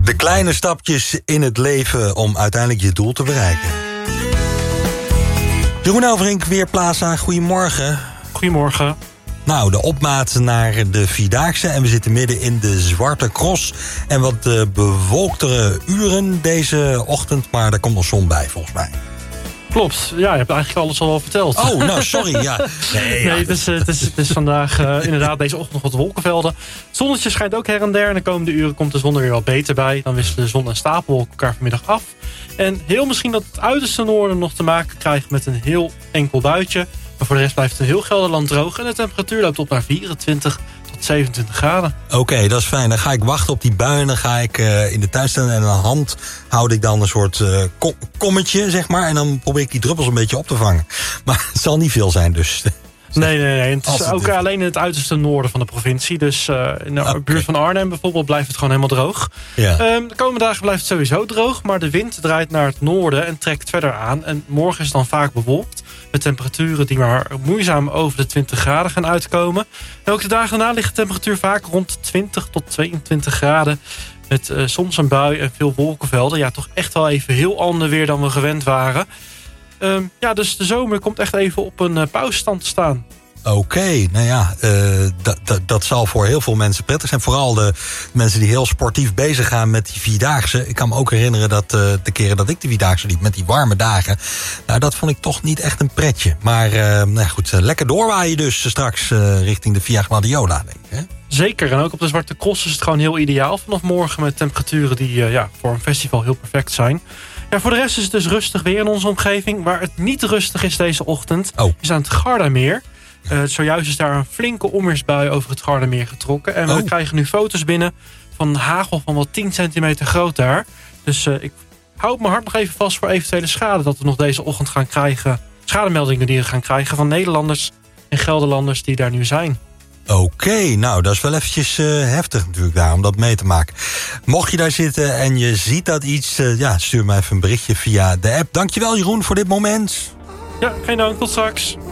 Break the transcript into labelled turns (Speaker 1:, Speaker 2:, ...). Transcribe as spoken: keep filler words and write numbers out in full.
Speaker 1: De kleine stapjes in het leven om uiteindelijk je doel te bereiken. Jeroen Elverink, Weerplaza, goedemorgen.
Speaker 2: Goedemorgen.
Speaker 1: Nou, de opmaat naar de Vierdaagse en we zitten midden in de Zwarte Cross. En wat uh, bewolktere uren deze ochtend, maar daar komt nog zon bij volgens mij.
Speaker 2: Klopt, ja, je hebt eigenlijk alles al verteld.
Speaker 1: Oh, nou, sorry, ja.
Speaker 2: Nee, ja. nee het, is, het, is, het is vandaag uh, inderdaad deze ochtend nog wat wolkenvelden. Het zonnetje schijnt ook her en der. En de komende uren komt de zon er weer wat beter bij. Dan wisselen de zon en stapelwolken elkaar vanmiddag af. En heel misschien dat het uiterste noorden nog te maken krijgt met een heel enkel buitje. Maar voor de rest blijft het heel Gelderland droog. En de temperatuur loopt op naar vierentwintig tot zevenentwintig graden.
Speaker 1: Oké, okay, dat is fijn. Dan ga ik wachten op die bui en dan ga ik uh, in de tuin staan. En aan de hand houd ik dan een soort uh, kom kommetje, zeg maar. En dan probeer ik die druppels een beetje op te vangen. Maar het zal niet veel zijn dus.
Speaker 2: Nee, nee, nee. Het is het ook alleen in het uiterste noorden van de provincie. Dus uh, in de okay. buurt van Arnhem bijvoorbeeld blijft het gewoon helemaal droog.
Speaker 1: Ja.
Speaker 2: Um, de komende dagen blijft het sowieso droog. Maar de wind draait naar het noorden en trekt verder aan. En morgen is het dan vaak bewolkt. Met temperaturen die maar moeizaam over de twintig graden gaan uitkomen. En ook de dagen daarna ligt de temperatuur vaak rond twintig tot tweeëntwintig graden. Met uh, soms een bui en veel wolkenvelden. Ja, toch echt wel even heel ander weer dan we gewend waren. Um, ja, dus de zomer komt echt even op een uh, pauzestand te staan.
Speaker 1: Oké, okay, nou ja, uh, dat, dat, dat zal voor heel veel mensen prettig zijn. Vooral de mensen die heel sportief bezig gaan met die Vierdaagse. Ik kan me ook herinneren dat uh, de keren dat ik de Vierdaagse liep met die warme dagen. Nou, dat vond ik toch niet echt een pretje. Maar uh, nou goed, uh, lekker doorwaaien dus straks uh, richting de Via Gladiola, denk ik, hè?
Speaker 2: Zeker, en ook op de Zwarte Cross is het gewoon heel ideaal vanaf morgen met temperaturen die uh, ja, voor een festival heel perfect zijn. Ja, voor de rest is het dus rustig weer in onze omgeving. Waar het niet rustig is deze ochtend,
Speaker 1: oh.
Speaker 2: is aan het Gardameer. Uh, zojuist is daar een flinke onweersbui over het Gardameer getrokken. En we
Speaker 1: oh.
Speaker 2: krijgen nu foto's binnen van hagel van wel tien centimeter groot daar. Dus uh, ik houd mijn hart nog even vast voor eventuele schade dat we nog deze ochtend gaan krijgen. Schademeldingen die we gaan krijgen van Nederlanders en Gelderlanders die daar nu zijn.
Speaker 1: Oké, okay, nou dat is wel eventjes uh, heftig natuurlijk daar om dat mee te maken. Mocht je daar zitten en je ziet dat iets, uh, ja, stuur me even een berichtje via de app. Dankjewel Jeroen voor dit moment.
Speaker 2: Ja, geen dank, tot straks.